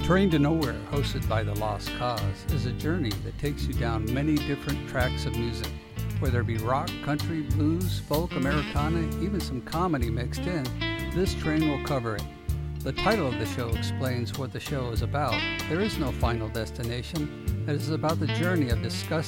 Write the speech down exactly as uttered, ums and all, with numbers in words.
Train to Nowhere, hosted by The Lost Cause, is a journey that takes you down many different tracks of music. Whether it be rock, country, blues, folk, Americana, even some comedy mixed in, this train will cover it. The title of the show explains what the show is about. There is no final destination. It is about the journey of discussing